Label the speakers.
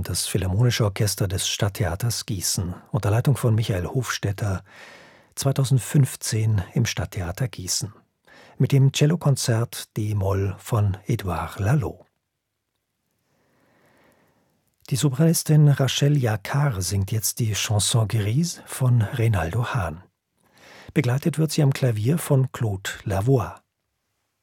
Speaker 1: das Philharmonische Orchester des Stadttheaters Gießen unter Leitung von Michael Hofstetter 2015 im Stadttheater Gießen mit dem Cellokonzert d-Moll von Édouard Laloux. Die Sopranistin Rachel Jacquard singt jetzt die Chanson Grise von Reynaldo Hahn. Begleitet wird sie am Klavier von Claude Lavoie.